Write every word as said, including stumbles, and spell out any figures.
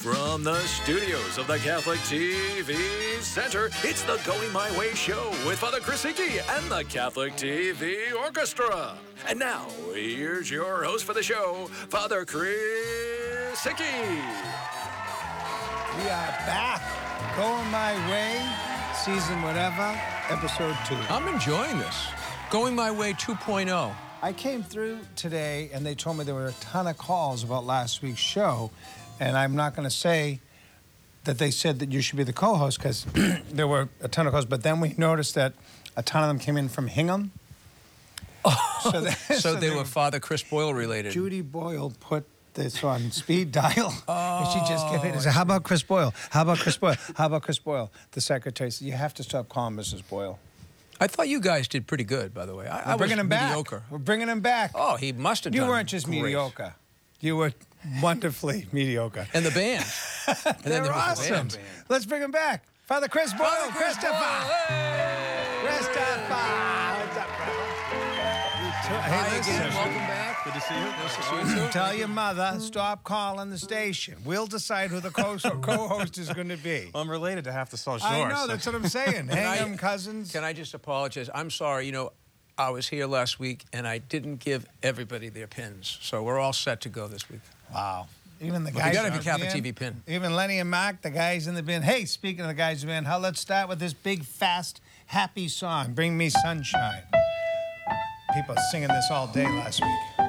From the studios of the Catholic T V Center, it's the Going My Way show with Father Chris Hickey and the Catholic T V Orchestra. And now, here's your host for the show, Father Chris Hickey. We are back. Going My Way, season whatever, episode two. I'm enjoying this. Going My Way two point oh. I came through today and they told me there were a ton of calls about last week's show. And I'm not going to say that they said that you should be the co-host because there were a ton of calls. But then we noticed that a ton of them came in from Hingham. Oh, so, they, so, so they, they were Father Chris Boyle related. Judy Boyle put this on speed dial. Oh. And she just kept it. How about Chris Boyle? How about Chris Boyle? How about Chris Boyle? The secretary said, you have to stop calling Missus Boyle. I thought you guys did pretty good, by the way. I, We're I bringing was him back. mediocre. We're bringing him back. Oh, he must have You done weren't just great. mediocre. You were wonderfully mediocre. And the band. And then They're there was awesome. the band. Let's bring him back. Father Chris Boyle. Father Chris Christopher. Boyle, hey! Christopher. What's up, brother? Hi again. Welcome back. Good to see you. Nice to see you too. Tell your mother, stop calling the station. We'll decide who the co- co-host is going to be. Well, I'm related to half the South Shore. I know, that's what I'm saying. Hingham, I- cousins. Can I just apologize? I'm sorry. You know, I was here last week and I didn't give everybody their pins. So we're all set to go this week. Wow. Even the But guys you gotta in have the your Catholic band, T V pin. Even Lenny and Mark, the guys in the band. Hey, speaking of the guys in the band, how let's start with this big, fast, happy song, Bring Me Sunshine. People singing this all day last week.